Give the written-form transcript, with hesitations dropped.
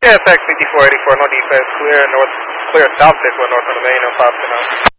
KSX 5484, no defense, clear south 61 north on the main, no pops,